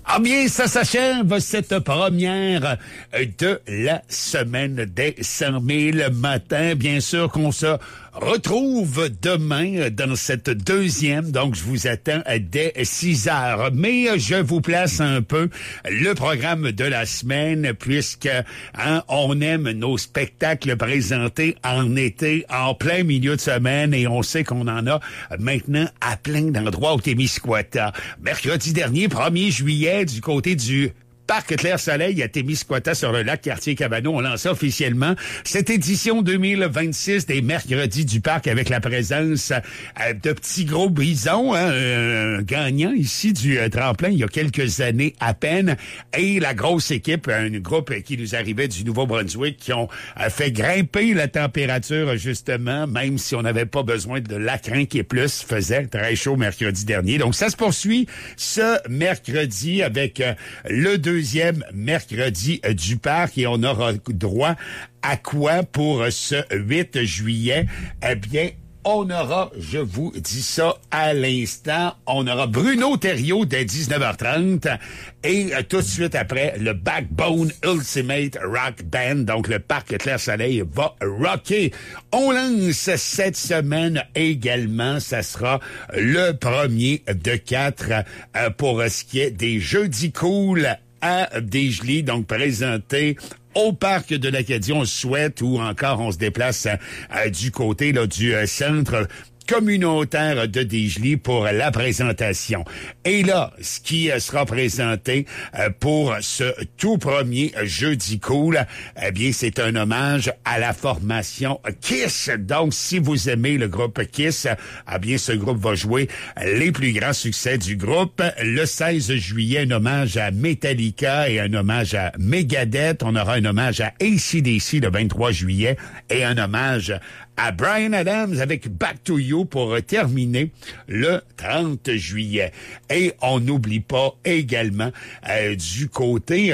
Ah bien, ça s'achève cette première de la semaine des 100 000 matins. Bien sûr qu'on se retrouve demain dans cette deuxième. Donc, je vous attends dès 6 heures. Mais je vous place un peu le programme de la semaine puisque on aime nos spectacles présentés en été, en plein milieu de semaine et on sait qu'on en a maintenant à plein d'endroits au Témiscouata. Mercredi dernier, 1er juillet, du côté du Parc Clair-Soleil à Témiscouata sur le lac Cartier-Cavano. On lance officiellement cette édition 2026 des mercredis du parc avec la présence de petits gros bisons, gagnant ici du tremplin il y a quelques années à peine. Et la grosse équipe, un groupe qui nous arrivait du Nouveau-Brunswick qui ont fait grimper la température justement, même si on n'avait pas besoin de lacrin qui est plus, faisait très chaud mercredi dernier. Donc ça se poursuit ce mercredi avec le deuxième mercredi du parc et on aura droit à quoi pour ce 8 juillet? Eh bien, on aura, je vous dis ça à l'instant, on aura Bruno Thériault dès 19h30 et tout de suite après, le Backbone Ultimate Rock Band. Donc, le Parc Clair-Soleil va rocker. On lance cette semaine également, ça sera le premier de 4 pour ce qui est des Jeudis Cool à Desjolies, donc présenté au parc de l'Acadie. On souhaite ou encore on se déplace du côté là, du centre communautaire de Desjolies pour la présentation. Et là, ce qui sera présenté pour ce tout premier Jeudi Cool, eh bien, c'est un hommage à la formation Kiss. Donc, si vous aimez le groupe Kiss, eh bien, ce groupe va jouer les plus grands succès du groupe. Le 16 juillet, un hommage à Metallica et un hommage à Megadeth. On aura un hommage à AC/DC le 23 juillet et un hommage à Bryan Adams avec Back to You pour terminer le 30 juillet. Et on n'oublie pas également du côté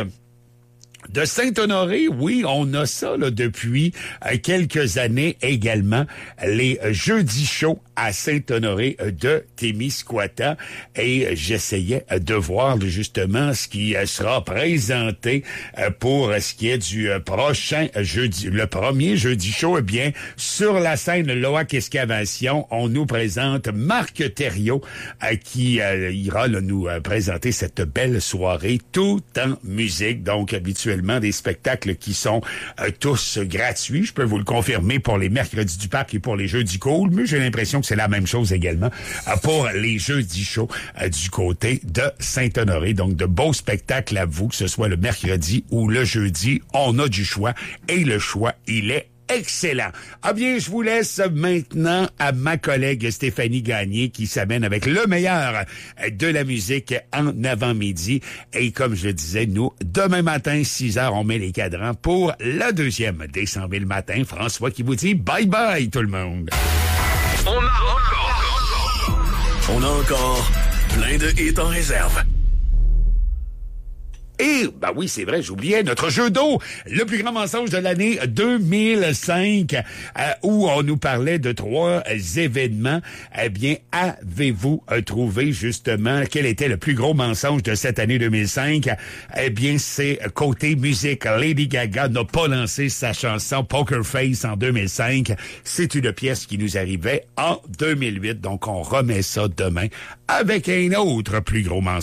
de Saint-Honoré, oui, on a ça là, depuis quelques années également, les jeudis chauds à Saint-Honoré de Témiscouata. Et j'essayais de voir justement ce qui sera présenté pour ce qui est du prochain jeudi. Le premier jeudi chaud, eh bien, sur la scène Loac Excavation, on nous présente Marc Thériault qui ira là, nous présenter cette belle soirée tout en musique. Donc, habituellement, des spectacles qui sont tous gratuits. Je peux vous le confirmer pour les mercredis du parc et pour les jeudis cool, mais j'ai l'impression que c'est la même chose également pour les jeudis chauds du côté de Saint-Honoré. Donc, de beaux spectacles à vous, que ce soit le mercredi ou le jeudi. On a du choix et le choix, il est excellent. Ah bien, je vous laisse maintenant à ma collègue Stéphanie Gagné qui s'amène avec le meilleur de la musique en avant-midi. Et comme je le disais, nous, demain matin, 6 heures, on met les cadrans pour la deuxième des 100 000 matins. François qui vous dit bye-bye tout le monde. On a encore plein de hits en réserve. Et, ben oui, c'est vrai, j'oubliais, notre jeu d'eau, le plus grand mensonge de l'année 2005, où on nous parlait de 3 événements. Eh bien, avez-vous trouvé justement quel était le plus gros mensonge de cette année 2005? Eh bien, c'est côté musique. Lady Gaga n'a pas lancé sa chanson Poker Face en 2005. C'est une pièce qui nous arrivait en 2008. Donc, on remet ça demain avec un autre plus gros mensonge.